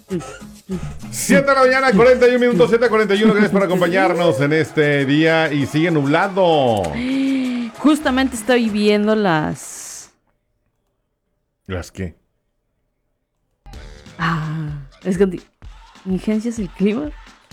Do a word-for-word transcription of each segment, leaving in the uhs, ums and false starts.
siete de la mañana, cuarenta y un minutos, siete cuarenta y uno. Gracias por acompañarnos en este día y sigue nublado. Justamente estoy viendo las... ¿Las qué? Ah, es que... ¿Ingencias el clima?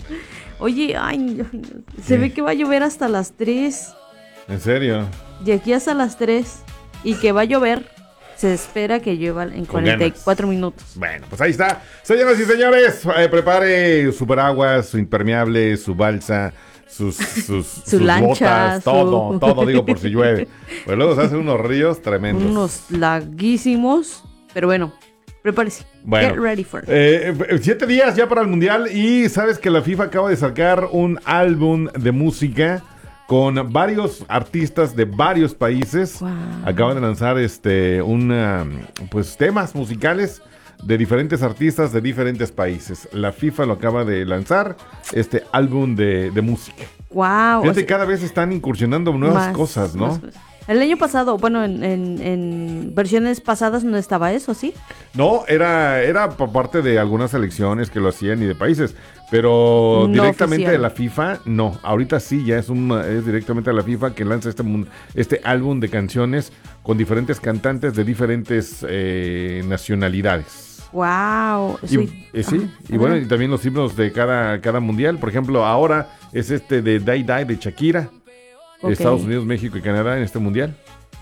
Oye, ay, se ¿Qué? ve que va a llover hasta las tres. ¿En serio? De aquí hasta las tres. Y que va a llover. Se espera que llueva en Con cuarenta y cuatro ganas. minutos. Bueno, pues ahí está. Señoras y señores, eh, prepare su paraguas, su impermeable, su balsa, sus, sus, sus lancha, botas, su- todo, todo, digo, por si llueve. Pues luego se hacen unos ríos tremendos. Unos larguísimos. Pero bueno, prepárese. Bueno, Get ready for it. eh, eh, siete días ya para el Mundial y sabes que la FIFA acaba de sacar un álbum de música con varios artistas de varios países. Wow. Acaban de lanzar este una, pues temas musicales de diferentes artistas de diferentes países. La FIFA lo acaba de lanzar, este álbum de, de música. Wow. Fíjate, o sea, cada vez están incursionando nuevas más, cosas, ¿no? más cosas. El año pasado, bueno, en, en, en versiones pasadas no estaba eso, ¿sí? No, era, era por parte de algunas selecciones que lo hacían y de países, pero No directamente oficial. de la FIFA, no. Ahorita sí, ya es, un, es directamente de la FIFA que lanza este, mun- este álbum de canciones con diferentes cantantes de diferentes eh, nacionalidades. Wow. Y, Sí. eh, sí, Ajá. y bueno, y también los himnos de cada, cada mundial. Por ejemplo, ahora es este de Die Die de Shakira, Ok. Estados Unidos, México y Canadá en este mundial.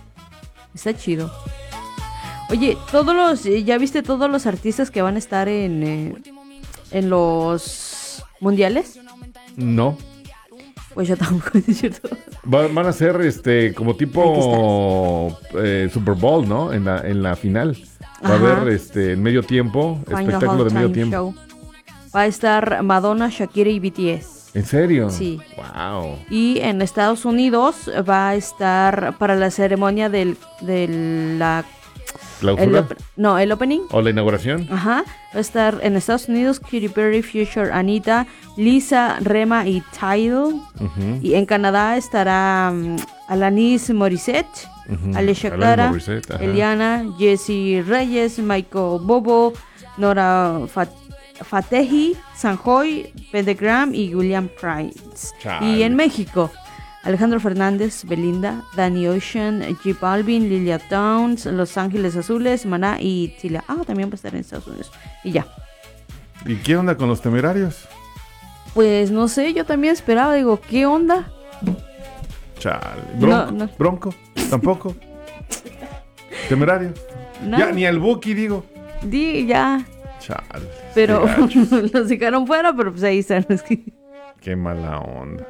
Está chido. Oye, todos los, eh, ¿ya viste todos los artistas que van a estar en, eh, en los mundiales? No. Pues yo tampoco, es cierto. Va- Van a ser este como tipo eh, Super Bowl, ¿no? En la, en la final. Va a Ajá. haber este en medio tiempo, Final espectáculo de medio Halftime tiempo. Show. Va a estar Madonna, Shakira y B T S. ¿En serio? Sí. Wow. Y en Estados Unidos va a estar para la ceremonia del, de la... el ¿Clausura? op- no, el opening. ¿O la inauguración? Ajá. Va a estar en Estados Unidos Katy Perry, Future, Anita, Lisa, Rema y Tidal. Ujú, Y en Canadá estará um, Alanis Morissette, ujú. Alicia Alanis Clara, Morissette, ajá. Eliana, Jessie Reyes, Michael Bobo, Nora Fat- Fatehi, Sanjoy, Pendegram y William Price. Chale. Y en México, Alejandro Fernández, Belinda, Danny Ocean, J Balvin, Lilia Downs, Los Ángeles Azules, Maná y Tila. Ah, también va a estar en Estados Unidos. Y ya. ¿Y qué onda con los Temerarios? Pues no sé, yo también esperaba, digo, ¿qué onda? Chale. No, Bronco, no. Bronco, tampoco. Temerarios. No. Ya, ni el Buki, digo. Di, ya. Chale. Pero qué gacho. los dejaron fuera, pero pues ahí están. Es que- Qué mala onda.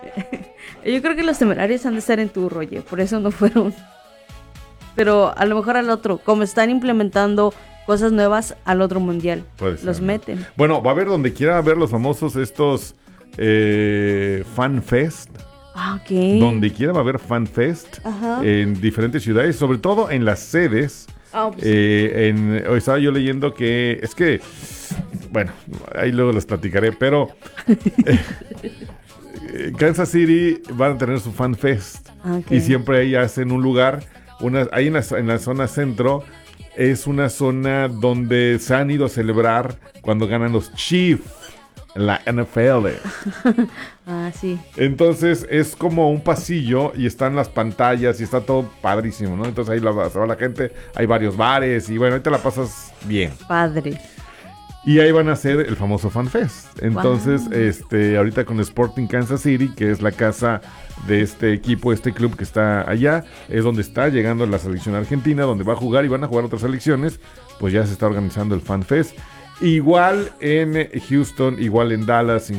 Yo creo que los Temerarios han de estar en tu rollo, por eso no fueron. Pero a lo mejor al otro, como están implementando cosas nuevas al otro mundial, Puede ser, los ¿no? meten. Bueno, va a haber donde quiera ver los famosos estos eh, Fan Fest. Ah, ok. Donde quiera va a haber Fan Fest Ajá. en diferentes ciudades, sobre todo en las sedes. Ah, pues, Eh, en, hoy estaba yo leyendo que es que, bueno, ahí luego les platicaré, pero eh, Kansas City van a tener su Fan Fest ok. y siempre ahí hacen un lugar, una, ahí en la, en la zona centro. Es una zona donde se han ido a celebrar cuando ganan los Chiefs en la N F L. Ah, sí. Entonces es como un pasillo y están las pantallas y está todo padrísimo, ¿no? Entonces ahí la, se va la gente, hay varios bares y bueno, ahí te la pasas bien. Padre. Y ahí van a hacer el famoso Fan Fest. Entonces, Wow. este, ahorita con Sporting Kansas City, que es la casa de este equipo, este club que está allá, es donde está llegando la selección argentina, donde va a jugar y van a jugar otras selecciones, pues ya se está organizando el Fan Fest. Igual en Houston, igual en Dallas,